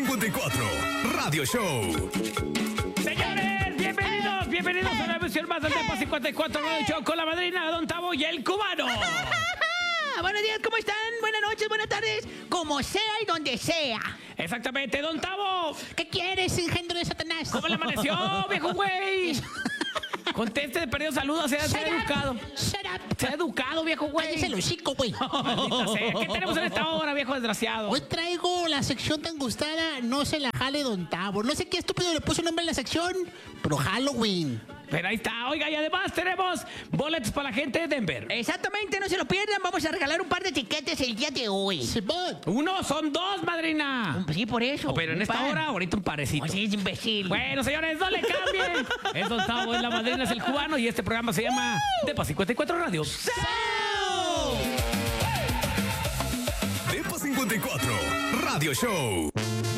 54 Radio Show. Señores, bienvenidos a una emisión más del Depa 54 Radio Show con la madrina Don Tavo y el cubano. Buenos días, ¿cómo están? Buenas noches, buenas tardes. Como sea y donde sea. Exactamente, Don Tavo. ¿Qué quieres, engendro de Satanás? ¿Cómo le amaneció, viejo güey? Conteste de perdido saludos, sea educado. Shut up. Sea educado, viejo güey. Cállese el hocico, güey. Maldita sea. ¿Qué tenemos en esta hora, viejo desgraciado? Hoy traigo la sección tan gustada, no se la jale Don Tavo. No sé qué estúpido le puso nombre a la sección, pero Halloween. Pero ahí está, oiga, y además tenemos boletos para la gente de Denver. Exactamente, no se lo pierdan. Vamos a regalar un par de tiquetes el día de hoy. Uno, son dos, madrina. Sí, por eso. Pero en un esta par. hora, ahorita un parecito. Pues sí, es imbécil. Bueno, señores, no le cambien. Es Don Tavo, es la madrina, es el cubano y este programa se llama Depa 54 Radio. Depa 54 Radio Show.